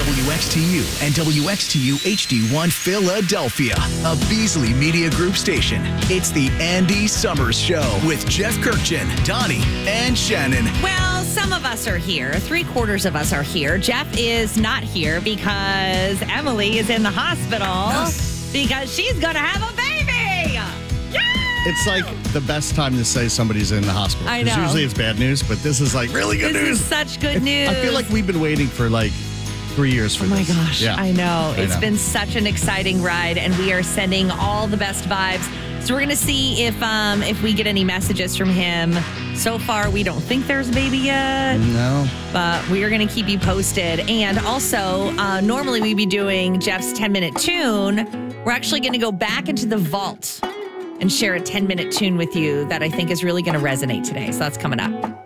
WXTU and WXTU HD1 Philadelphia, a Beasley Media Group station. It's the Andy Summers Show with Jeff Kirkchin, Donnie, and Shannon. Well, some of us are here. 3/4 of us are here. Jeff is not here because Emily is in the hospital because she's going to have a baby. Yay! It's like the best time to say somebody's in the hospital. I know. Because usually it's bad news, but this is like really good news. This is such good news. I feel like we've been waiting for like 3 years for this. Oh my gosh, Yeah. I know. I It's know. been such an exciting ride, and we are sending all the best vibes. So we're going to see if we get any messages from him. So far, we don't think there's a baby yet, No. but we are going to keep you posted. And also, normally we'd be doing Jeff's 10-minute tune. We're actually going to go back into the vault and share a 10-minute tune with you that I think is really going to resonate today. So that's coming up.